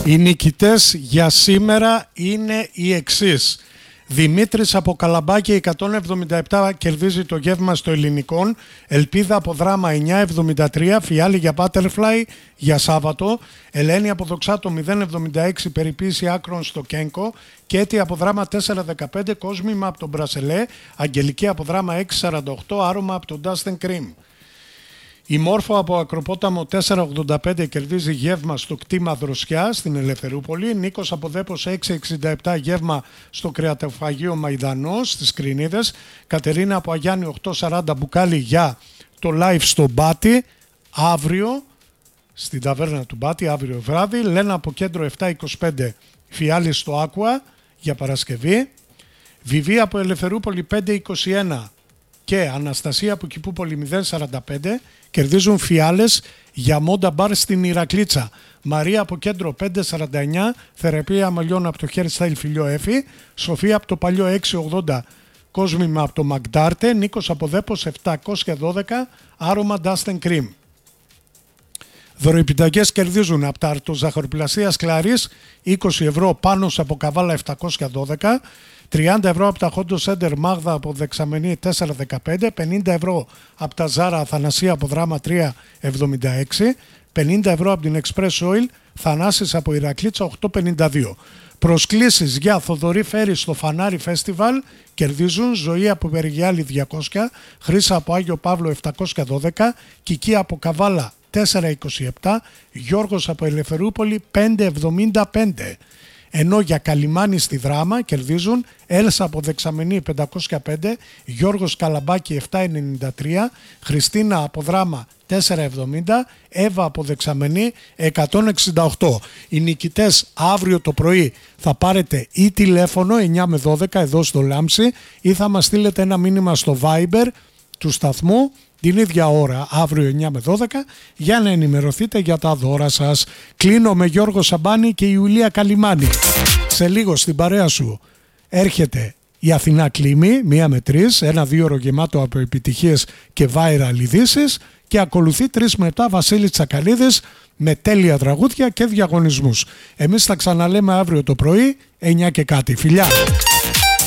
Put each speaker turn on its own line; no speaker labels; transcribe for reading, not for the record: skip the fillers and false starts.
Οι νικητές για σήμερα είναι οι εξής. Δημήτρης από Καλαμπάκη 177 κερδίζει το γεύμα στο Ελληνικόν. Ελπίδα από Δράμα 973, Φιάλη για Butterfly για Σάββατο. Ελένη από Δοξάτο 076, περιποίηση άκρων στο Κένκο. Κέτη από Δράμα 415, κόσμημα από τον Μπρασελέ. Αγγελική από Δράμα 648, άρωμα από τον Dustin Cream. Η Μόρφο από Ακροπόταμο 485 κερδίζει γεύμα στο κτήμα Δροσιά στην Ελευθερούπολη. Νίκος από Δέπος 667 γεύμα στο κρεατοφαγείο Μαϊδανός στις Κρινίδες. Κατερίνα από Αγιάννη 840 μπουκάλι για το live στο Μπάτι αύριο στην ταβέρνα του Μπάτι αύριο βράδυ. Λένα από Κέντρο 725 Φιάλη στο Άκουα για Παρασκευή. Βιβί από Ελευθερούπολη 521 και Αναστασία από Κηπούπολη 045 κερδίζουν φιάλες για Μόντα Μπαρ στην Ηρακλήτσα. Μαρία από Κέντρο 549, θεραπεία μαλλιών από το Hairstyle Φιλιό Έφη. Σοφία από το Παλιό 680, κόσμημα από το Μαγντάρτε. Νίκος από Δέπος 712, άρωμα Dustin Cream. Δωροεπιταγές κερδίζουν από τα αρτοζαχαροπλαστείας Κλαρής 20 ευρώ Πάνος από Καβάλα 712, 30 ευρώ από τα Χόντο Σέντερ Μάγδα από Δεξαμενή 415, 50 ευρώ από τα Ζάρα Αθανασία από Δράμα 376, 50 ευρώ από την Express Oil Θανάσης από Ηρακλήτσα 852. Προσκλήσεις για Θοδωρή Φέρη στο Φανάρι Φέστιβαλ κερδίζουν Ζωή από Περιγιάλη 200, Χρύσα από Άγιο Παύλο 712, Κική από Καβάλα 427, Γιώργος από Ελευθερούπολη 575. Ενώ για Καλιμάνι στη Δράμα κερδίζουν Έλσα από Δεξαμενή 505, Γιώργος Καλαμπάκη 793, Χριστίνα από Δράμα 470, Εύα από Δεξαμενή 168. Οι νικητές αύριο το πρωί θα πάρετε ή τηλέφωνο 9 με 12 εδώ στο Λάμψη ή θα μας στείλετε ένα μήνυμα στο Viber του σταθμού την ίδια ώρα, αύριο 9 με 12, για να ενημερωθείτε για τα δώρα σας. Κλείνω με Γιώργο Σαμπάνη και Ιουλία Καλιμάνη. Σε λίγο στην παρέα σου έρχεται η Αθηνά Κλίμη, 1 με 3, ένα 2 ώρο γεμάτο από επιτυχίες και viral ειδήσεις και ακολουθεί 3 με 7 Βασίλης Τσακαλίδης με τέλεια τραγούδια και διαγωνισμούς. Εμείς θα ξαναλέμε αύριο το πρωί, 9 και κάτι. Φιλιά!